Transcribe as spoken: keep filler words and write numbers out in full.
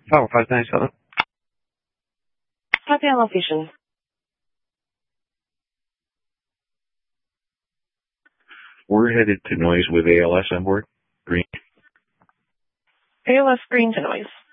Power five nine seven. Copy on location. We're headed to noise with A L S on board. Green. A L S green to noise.